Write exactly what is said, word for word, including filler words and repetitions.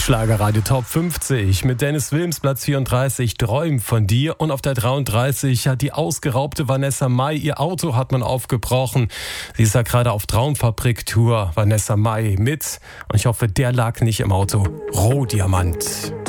Schlagerradio Top fünfzig mit Dennis Wilms, Platz vierunddreißig, Träum von dir. Und auf der dreiunddreißig hat die ausgeraubte Vanessa Mai, ihr Auto hat man aufgebrochen. Sie ist ja gerade auf Traumfabrik-Tour, Vanessa Mai mit. Und ich hoffe, der lag nicht im Auto. Rohdiamant.